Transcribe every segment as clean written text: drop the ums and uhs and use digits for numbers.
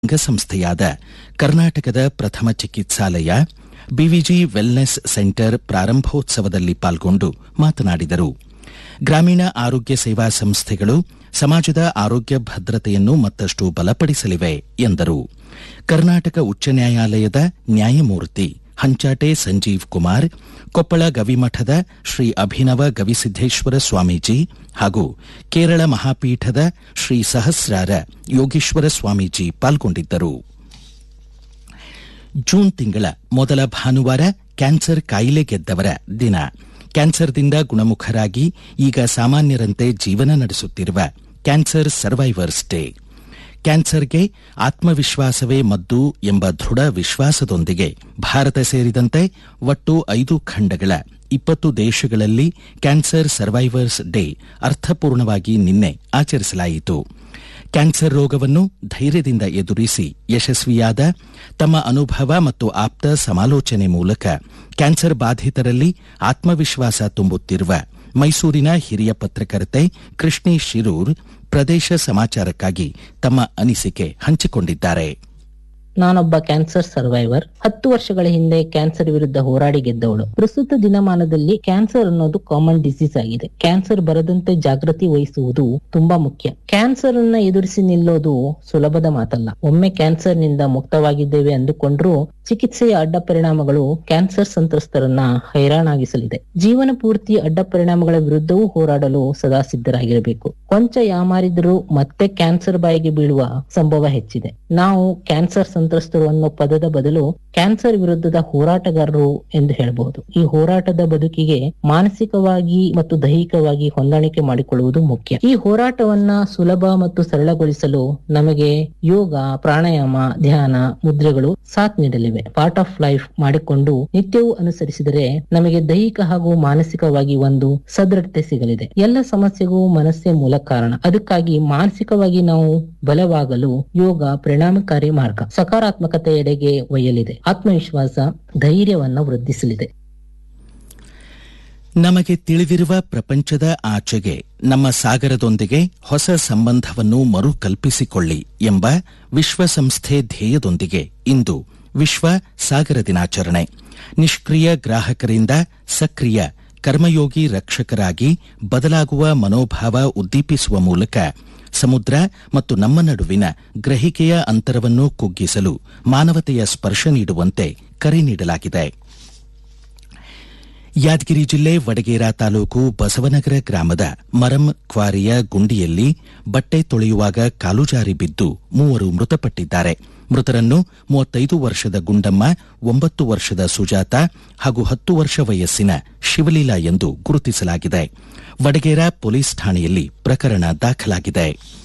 ಸಂಸ್ಥೆಯಾದ ಕರ್ನಾಟಕದ ಪ್ರಥಮ ಚಿಕಿತ್ಸಾಲಯ ಬಿವಿಜಿ ವೆಲ್ನೆಸ್ ಸೆಂಟರ್ ಪ್ರಾರಂಭೋತ್ಸವದಲ್ಲಿ ಪಾಲ್ಗೊಂಡು ಮಾತನಾಡಿದರು. ಗ್ರಾಮೀಣ ಆರೋಗ್ಯ ಸೇವಾ ಸಂಸ್ಥೆಗಳು ಸಮಾಜದ ಆರೋಗ್ಯ ಭದ್ರತೆಯನ್ನು ಮತ್ತಷ್ಟು ಬಲಪಡಿಸಲಿವೆ ಎಂದರು. ಕರ್ನಾಟಕ ಉಚ್ಚ ನ್ಯಾಯಾಲಯದ ನ್ಯಾಯಮೂರ್ತಿ ಹಂಚಾಟೆ ಸಂಜೀವ್ ಕುಮಾರ್, ಕೊಪ್ಪಳ ಗವಿಮಠದ ಶ್ರೀ ಅಭಿನವ ಗವಿಸಿದ್ದೇಶ್ವರ ಸ್ವಾಮೀಜಿ ಹಾಗೂ ಕೇರಳ ಮಹಾಪೀಠದ ಶ್ರೀ ಸಹಸ್ರಾರ ಯೋಗೀಶ್ವರ ಸ್ವಾಮೀಜಿ ಪಾಲ್ಗೊಂಡಿದ್ದರು. ಜೂನ್ ತಿಂಗಳ ಮೊದಲ ಭಾನುವಾರ ಕ್ಯಾನ್ಸರ್ ಕಾಯಿಲೆ ಗೆದ್ದವರ ದಿನ. ಕ್ಯಾನ್ಸರ್ದಿಂದ ಗುಣಮುಖರಾಗಿ ಈಗ ಸಾಮಾನ್ಯರಂತೆ ಜೀವನ ನಡೆಸುತ್ತಿರುವ ಕ್ಯಾನ್ಸರ್ ಸರ್ವೈವರ್ಸ್ ಡೇ. ಕ್ಯಾನ್ಸರ್ಗೆ ಆತ್ಮವಿಶ್ವಾಸವೇ ಮದ್ದು ಎಂಬ ದೃಢ ವಿಶ್ವಾಸದೊಂದಿಗೆ ಭಾರತ ಸೇರಿದಂತೆ ಒಟ್ಟು 5 ಖಂಡಗಳ 20 ದೇಶಗಳಲ್ಲಿ ಕ್ಯಾನ್ಸರ್ ಸರ್ವೈವರ್ಸ್ ಡೇ ಅರ್ಥಪೂರ್ಣವಾಗಿ ನಿನ್ನೆ ಆಚರಿಸಲಾಯಿತು. ಕ್ಯಾನ್ಸರ್ ರೋಗವನ್ನು ಧೈರ್ಯದಿಂದ ಎದುರಿಸಿ ಯಶಸ್ವಿಯಾದ ತಮ್ಮ ಅನುಭವ ಮತ್ತು ಆಪ್ತ ಸಮಾಲೋಚನೆ ಮೂಲಕ ಕ್ಯಾನ್ಸರ್ ಬಾಧಿತರಲ್ಲಿ ಆತ್ಮವಿಶ್ವಾಸ ತುಂಬುತ್ತಿರುವ ಮೈಸೂರಿನ ಹಿರಿಯ ಪತ್ರಕರ್ತೆ ಕೃಷ್ಣಿ ಶಿರೂರ್ ಪ್ರದೇಶ ಸಮಾಚಾರಕ್ಕಾಗಿ ತಮ್ಮ ಅನಿಸಿಕೆ ಹಂಚಿಕೊಂಡಿದ್ದಾರೆ. ನಾನೊಬ್ಬ ಕ್ಯಾನ್ಸರ್ ಸರ್ವೈವರ್. 10 ವರ್ಷಗಳ ಹಿಂದೆ ಕ್ಯಾನ್ಸರ್ ವಿರುದ್ಧ ಹೋರಾಡಿ ಗೆದ್ದವಳು. ಪ್ರಸ್ತುತ ದಿನಮಾನದಲ್ಲಿ ಕ್ಯಾನ್ಸರ್ ಅನ್ನೋದು ಕಾಮನ್ ಡಿಸೀಸ್ ಆಗಿದೆ. ಕ್ಯಾನ್ಸರ್ ಬರದಂತೆ ಜಾಗೃತಿ ವಹಿಸುವುದು ತುಂಬಾ ಮುಖ್ಯ. ಕ್ಯಾನ್ಸರ್ ಅನ್ನ ಎದುರಿಸಿ ನಿಲ್ಲೋದು ಸುಲಭದ ಮಾತಲ್ಲ. ಒಮ್ಮೆ ಕ್ಯಾನ್ಸರ್ ನಿಂದ ಮುಕ್ತವಾಗಿದ್ದೇವೆ ಅಂದುಕೊಂಡ್ರೂ ಚಿಕಿತ್ಸೆಯ ಅಡ್ಡ ಪರಿಣಾಮಗಳು ಕ್ಯಾನ್ಸರ್ ಸಂತ್ರಸ್ತರನ್ನ ಹೈರಾಣಾಗಿಸಲಿದೆ. ಜೀವನ ಪೂರ್ತಿ ಅಡ್ಡ ಪರಿಣಾಮಗಳ ವಿರುದ್ಧವೂ ಹೋರಾಡಲು ಸದಾ ಸಿದ್ಧರಾಗಿರಬೇಕು. ಕೊಂಚ ಯಾಮಾರಿದರೂ ಮತ್ತೆ ಕ್ಯಾನ್ಸರ್ ಬಾಯಿಗೆ ಬೀಳುವ ಸಂಭವ ಹೆಚ್ಚಿದೆ. ನಾವು ಕ್ಯಾನ್ಸರ್ ಸಂತ್ರಸ್ತರು ಅನ್ನೋ ಪದದ ಬದಲು ಕ್ಯಾನ್ಸರ್ ವಿರುದ್ಧದ ಹೋರಾಟಗಾರರು ಎಂದು ಹೇಳಬಹುದು. ಈ ಹೋರಾಟದ ಬದುಕಿಗೆ ಮಾನಸಿಕವಾಗಿ ಮತ್ತು ದೈಹಿಕವಾಗಿ ಹೊಂದಾಣಿಕೆ ಮಾಡಿಕೊಳ್ಳುವುದು ಮುಖ್ಯ. ಈ ಹೋರಾಟವನ್ನ ಸುಲಭ ಮತ್ತು ಸರಳಗೊಳಿಸಲು ನಮಗೆ ಯೋಗ, ಪ್ರಾಣಾಯಾಮ, ಧ್ಯಾನ, ಮುದ್ರೆಗಳು ಸಾಥ್ ನೀಡಲಿವೆ. ಪಾರ್ಟ್ ಆಫ್ ಲೈಫ್ ಮಾಡಿಕೊಂಡು ನಿತ್ಯವೂ ಅನುಸರಿಸಿದರೆ ನಮಗೆ ದೈಹಿಕ ಹಾಗೂ ಮಾನಸಿಕವಾಗಿ ಒಂದು ಸದೃಢತೆ ಸಿಗಲಿದೆ. ಎಲ್ಲ ಸಮಸ್ಯೆಗೂ ಮನಸ್ಸೇ ಮೂಲ ಕಾರಣ. ಅದಕ್ಕಾಗಿ ಮಾನಸಿಕವಾಗಿ ನಾವು ಬಲವಾಗಲು ಯೋಗ ಪರಿಣಾಮಕಾರಿ ಮಾರ್ಗ. ಸಕಾರಾತ್ಮಕತೆಯೆಡೆಗೆ ಒಯ್ಯಲಿದೆ. ಆತ್ಮವಿಶ್ವಾಸ, ಧೈರ್ಯವನ್ನ ವೃದ್ಧಿಸಲಿದೆ. ನಮಗೆ ತಿಳಿದಿರುವ ಪ್ರಪಂಚದ ಆಚೆಗೆ ನಮ್ಮ ಸಾಗರದೊಂದಿಗೆ ಹೊಸ ಸಂಬಂಧವನ್ನು ಮರುಕಲ್ಪಿಸಿಕೊಳ್ಳಿ ಎಂಬ ವಿಶ್ವಸಂಸ್ಥೆ ಧ್ಯೇಯದೊಂದಿಗೆ ಇಂದು ವಿಶ್ವ ಸಾಗರ ದಿನಾಚರಣೆ. ನಿಷ್ಕ್ರಿಯ ಗ್ರಾಹಕರಿಂದ ಸಕ್ರಿಯ ಕರ್ಮಯೋಗಿ ರಕ್ಷಕರಾಗಿ ಬದಲಾಗುವ ಮನೋಭಾವ ಉದ್ದೀಪಿಸುವ ಮೂಲಕ ಸಮುದ್ರ ಮತ್ತು ನಮ್ಮ ನಡುವಿನ ಗ್ರಹಿಕೆಯ ಅಂತರವನ್ನು ಕುಗ್ಗಿಸಲು ಮಾನವತೆಯ ಸ್ಪರ್ಶ ನೀಡುವಂತೆ ಕರೆ ನೀಡಲಾಗಿದೆ. ಯಾದಗಿರಿ ಜಿಲ್ಲೆ ವಡಗೇರಾ ತಾಲೂಕು ಬಸವನಗರ ಗ್ರಾಮದ ಮರಂ ಕ್ವಾರಿಯ ಗುಂಡಿಯಲ್ಲಿ ಬಟ್ಟೆ ತೊಳೆಯುವಾಗ ಕಾಲು ಜಾರಿ ಬಿದ್ದು 3 ಮೃತಪಟ್ಟಿದ್ದಾರೆ. ಮೃತರನ್ನು 35 ವರ್ಷದ ಗುಂಡಮ್ಮ, 9 ವರ್ಷದ ಸುಜಾತ ಹಾಗೂ 10 ವರ್ಷ ವಯಸ್ಸಿನ ಶಿವಲೀಲಾ ಎಂದು ಗುರುತಿಸಲಾಗಿದೆ. ವಡಗೇರಾ ಪೊಲೀಸ್ ಠಾಣೆಯಲ್ಲಿ ಪ್ರಕರಣ ದಾಖಲಾಗಿದೆ.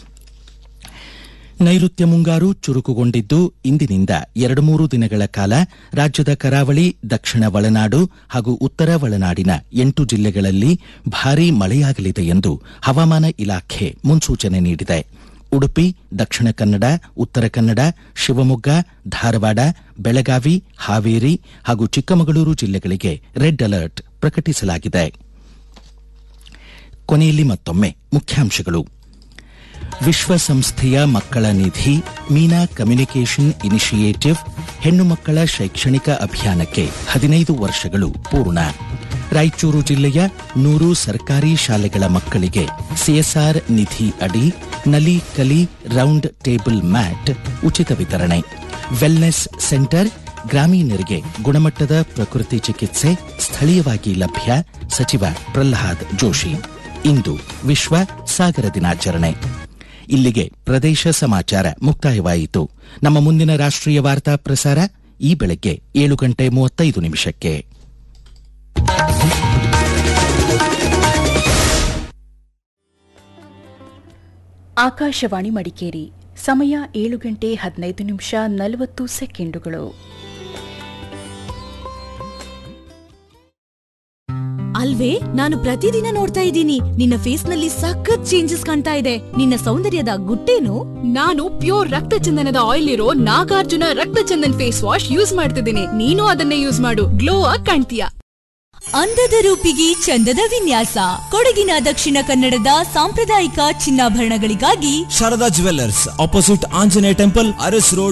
ನೈಋತ್ಯ ಮುಂಗಾರು ಚುರುಕುಗೊಂಡಿದ್ದು ಇಂದಿನಿಂದ 2-3 ದಿನಗಳ ಕಾಲ ರಾಜ್ಯದ ಕರಾವಳಿ, ದಕ್ಷಿಣ ಒಳನಾಡು ಹಾಗೂ ಉತ್ತರ ಒಳನಾಡಿನ 8 ಜಿಲ್ಲೆಗಳಲ್ಲಿ ಭಾರೀ ಮಳೆಯಾಗಲಿದೆ ಎಂದು ಹವಾಮಾನ ಇಲಾಖೆ ಮುನ್ಸೂಚನೆ ನೀಡಿದೆ. ಉಡುಪಿ, ದಕ್ಷಿಣ ಕನ್ನಡ, ಉತ್ತರ ಕನ್ನಡ, ಶಿವಮೊಗ್ಗ, ಧಾರವಾಡ, ಬೆಳಗಾವಿ, ಹಾವೇರಿ ಹಾಗೂ ಚಿಕ್ಕಮಗಳೂರು ಜಿಲ್ಲೆಗಳಿಗೆ ರೆಡ್ ಅಲರ್ಟ್ ಪ್ರಕಟಿಸಲಾಗಿದೆ. ಕೊನೆಯಲ್ಲಿ ಮತ್ತೊಮ್ಮೆ ಮುಖ್ಯಾಂಶಗಳು. ವಿಶ್ವಸಂಸ್ಥೆಯ ಮಕ್ಕಳ ನಿಧಿ ಮೀನಾ ಕಮ್ಯುನಿಕೇಷನ್ ಇನಿಷಿಯೇಟಿವ್ ಹೆಣ್ಣು ಮಕ್ಕಳ ಶೈಕ್ಷಣಿಕ ಅಭಿಯಾನಕ್ಕೆ 15 ವರ್ಷಗಳು ಪೂರ್ಣ. ರಾಯಚೂರು ಜಿಲ್ಲೆಯ 100 ಸರ್ಕಾರಿ ಶಾಲೆಗಳ ಮಕ್ಕಳಿಗೆ ಸಿಎಸ್ಆರ್ ನಿಧಿ ಅಡಿ Nali Kali round table mat ಉಚಿತ ವಿತರಣೆ. ವೆಲ್ನೆಸ್ ಸೆಂಟರ್ ಗ್ರಾಮೀಣರಿಗೆ ಗುಣಮಟ್ಟದ ಪ್ರಕೃತಿ ಚಿಕಿತ್ಸೆ ಸ್ಥಳೀಯವಾಗಿ ಲಭ್ಯ. ಸಚಿವ ಪ್ರಹ್ಲಾದ್ ಜೋಶಿ. ಇಂದು ವಿಶ್ವ ಸಾಗರ ದಿನಾಚರಣೆ. ಇಲ್ಲಿಗೆ ಪ್ರದೇಶ ಸಮಾಚಾರ ಮುಕ್ತಾಯವಾಯಿತು. ನಮ್ಮ ಮುಂದಿನ ರಾಷ್ಟ್ರೀಯ ವಾರ್ತಾ ಪ್ರಸಾರ ಈ ಬೆಳಗ್ಗೆ 7:35. ಆಕಾಶವಾಣಿ ಮಡಿಕೇರಿ. ಸಮಯ 7:15:40. ಅಲ್ವೇ, ನಾನು ಪ್ರತಿದಿನ ನೋಡ್ತಾ ಇದ್ದೀನಿ ನಿನ್ನ ಫೇಸ್ ನಲ್ಲಿ ಸಖತ್ ಚೇಂಜಸ್ ಕಾಣ್ತಾ ಇದೆ. ನಿನ್ನ ಸೌಂದರ್ಯದ ಗುಟ್ಟೇನು? ನಾನು ಪ್ಯೂರ್ ರಕ್ತ ಚಂದನದ ಆಯಿಲ್ ಇರೋ ನಾಗಾರ್ಜುನ ರಕ್ತ ಚಂದನ್ ಫೇಸ್ ವಾಶ್ ಯೂಸ್ ಮಾಡ್ತಿದ್ದೀನಿ. ನೀನು ಅದನ್ನೇ ಯೂಸ್ ಮಾಡು, ಗ್ಲೋ ಆಗಿ ಕಾಣ್ತೀಯ. ಅಂದದ ರೂಪಿಗೆ ಚಂದದ ವಿನ್ಯಾಸ. ಕೊಡಗಿನ ದಕ್ಷಿಣ ಕನ್ನಡದ ಸಾಂಪ್ರದಾಯಿಕ ಚಿನ್ನಾಭರಣಗಳಿಗಾಗಿ Sharada jewellers, opposite Anjaneya temple, Aras road,